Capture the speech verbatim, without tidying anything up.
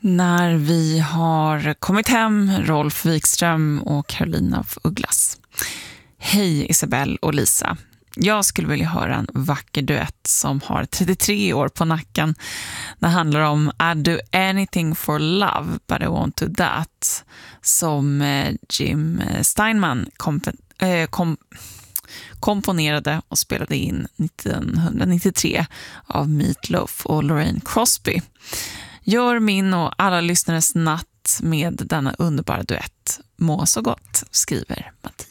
när vi har kommit hem, Rolf Wikström och Carolina af Ugglas. Hej Isabelle och Lisa. Jag skulle vilja höra en vacker duett som har trettiotre år på nacken. Det handlar om I'd do anything for love but I won't do that, som Jim Steinman kom, äh, kom, komponerade och spelade in nittonhundranittiotre av Meat Loaf och Lorraine Crosby. Gör min och alla lyssnares natt med denna underbara duett. Må så gott, skriver Mattias.